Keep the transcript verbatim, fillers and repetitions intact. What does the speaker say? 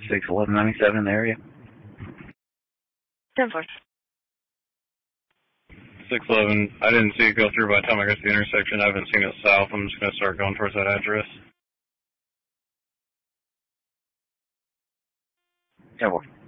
six eleven ninety-seven in the area. ten four. six eleven, I didn't see it go through by the time I got to the intersection. I haven't seen it south. I'm just going to start going towards that address. ten four.